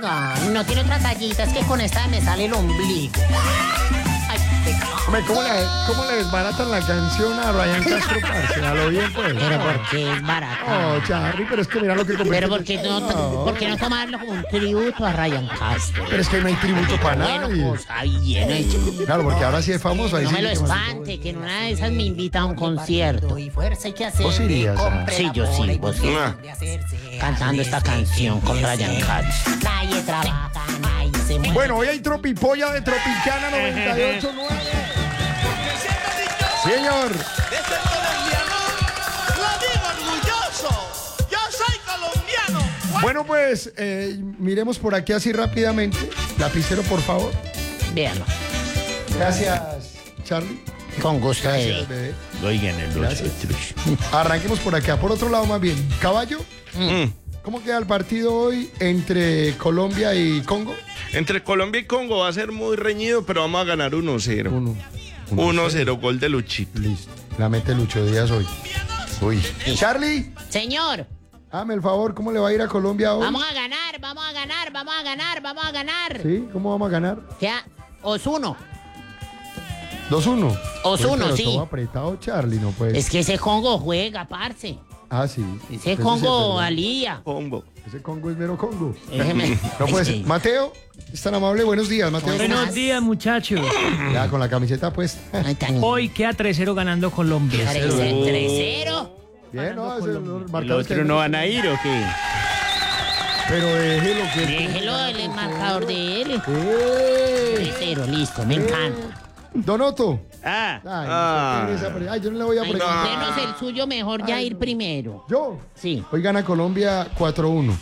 Ay, no tiene otra tallita, es que con esta me sale el ombligo. Ay, pecado. Hombre, ¿cómo le desbaratan la canción a Ryan Castro, parce? A lo bien, pues. Pero porque es barato. Oh, Charly, pero es que mira lo que compré. Pero ¿por qué no tomarlo como un tributo a Ryan Castro? Pero es que no hay tributo para nadie. Bueno, pues ahí viene. Claro, porque ahora sí es famoso. Ahí No sí me lo que más- espante, que en una de esas me invita a un concierto. ¿Vos irías a- Sí, yo sí, vos sí. Cantando esta canción con Ryan Castro. Nadie trabaja, nadie se mueve. Bueno, hoy hay Tropipolla de Tropicana 98.9. Señor. De ser colombiano, lo digo orgulloso. Yo soy colombiano. Bueno, pues miremos por aquí así rápidamente. Lapicero, por favor. Véanlo. Gracias, Charly. Con gusto de Gracias, bebé. Oigan el Gracias. Arranquemos por acá. Por otro lado, más bien. Caballo, ¿cómo queda el partido hoy entre Colombia y Congo? Entre Colombia y Congo va a ser muy reñido, pero vamos a ganar 1-0. 1-0. 1-0, gol de Luchito. Listo. La mete Lucho Díaz hoy. Uy. Charly, Señor, hazme el favor, ¿cómo le va a ir a Colombia hoy? vamos a ganar, vamos a ganar, vamos a ganar, vamos a ganar. ¿Sí? ¿Cómo vamos a ganar? Ya, Osuno. 2-1. Osuno, Pero sí. todo apretado, Charly, no puede. Es que ese Congo juega, parce. Ah, sí. Ese Eso Congo sí, alía. Combo. ese Congo es mero Congo. Déjeme. No puede Sí. ser. Mateo, es tan amable. Buenos días, Mateo. Buenos días, muchachos. Ya con la camiseta puesta. Ay, tan Hoy queda 3-0 ganando Colombia. 3-0. Bien, no, ese es el ¿El marcador que- otro no van a ir o qué? Pero déjelo que. Déjelo el marcador de él. 3-0, listo, me encanta. Donoto. Ah. Ay, yo no le voy a preguntar. Denos el suyo, mejor ya ir primero. Yo. Sí. Hoy gana Colombia 4-1.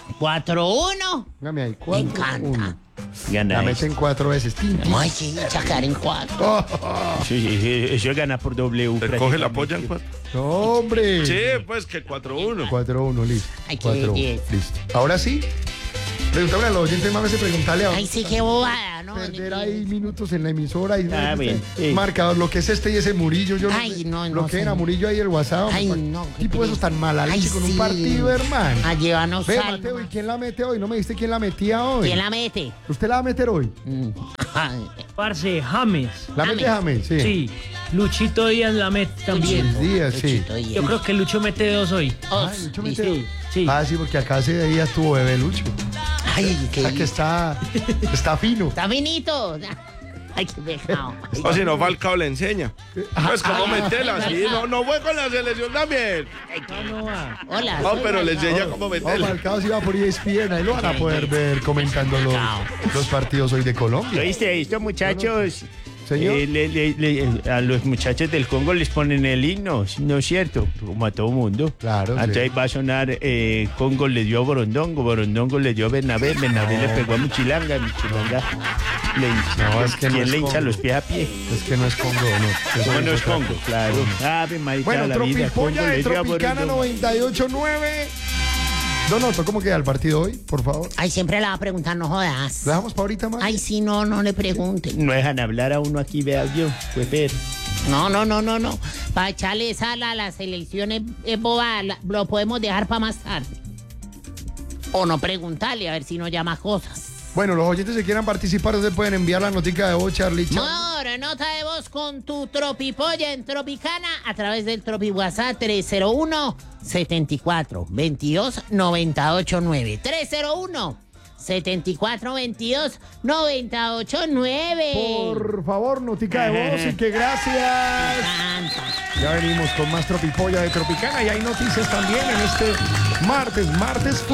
4-1. Dígame ahí. Me 4-1. encanta. La Gana eso. meten 4 veces. Tin, tin. Ay, sí, sacar en 4. Sí, eso gana por W. ¿Te coge la polla en 4? No, hombre. Sí, pues que 4-1. 4-1, listo. Ay, qué 4-1, belleza. listo. Ahora sí. Pregúntame a los oyentes, más veces preguntarle a Ay, sí, qué bobada, ¿no? perder ahí minutos en la emisora y bien, sí. marcador, lo que es este y ese Murillo, yo Ay, no, lo no que sé. era Murillo ahí el WhatsApp. Ay, papá. no, qué Tipo de esos tan mala Ay, leche con sí. un partido, hermano. A llevarnos Ve, sal. Mateo, ¿y quién la mete hoy? No me dijiste quién la metía hoy. ¿Quién la mete? ¿Usted la va a meter hoy? Ay, Parce, James. ¿La James. mete James? Sí. Sí. Luchito Díaz la mete también. Luis Díaz, sí. Luchito Díaz. Yo creo que Lucho mete 2 hoy. Ay, Lucho mete Sí. hoy. Sí. Ah, sí, porque acá hace días estuvo bebé Lucho. Ay, O sea que está fino. Está finito. Ay, qué pecado. O si no, Falcao le enseña. Pues cómo meterla, sí. No fue con la selección también. Hola. No, soy pero le Falcao. enseña cómo No, meterla. Falcao sí va por ESPN, ahí lo van a poder ver comentando los partidos hoy de Colombia. ¿Oíste? Estos muchachos, Señor. a los muchachos del Congo les ponen el himno, ¿no es cierto? Como a todo mundo. Claro, sí. Entonces va a sonar, Congo le dio a Borondongo, Borondongo le dio a Bernabé, Bernabé le pegó a Muchilanga, Muchilanga le hincha. No, es que no ¿Quién es le hincha Congo. los pies a pie? Es que no es Congo, no. Eso ¿Cómo no es otra Congo? cosa. Claro. Ave marica, Bueno, la vida, Congo Tropipolla de le dio a Tropicana Borondongo. 98.9. Donoto, ¿cómo queda el partido hoy, por favor? Ay, siempre la va a preguntar, no jodas. ¿La dejamos para ahorita más? Ay, sí, no le pregunten. No dejan hablar a uno aquí, vea yo, pues ver. No. Para echarle sal a las elecciones es bobada. Lo podemos dejar para más tarde. O no preguntarle, a ver si no llama cosas. Bueno, los oyentes que quieran participar, ustedes pueden enviar la notica de voz, Charlie. More, nota de voz con tu tropipolla en Tropicana a través del Tropi WhatsApp 301-7422-989. 301-7422-989. Por favor, notica de voz y que gracias. Canta. Ya venimos con más Tropipolla de Tropicana y hay noticias también en este martes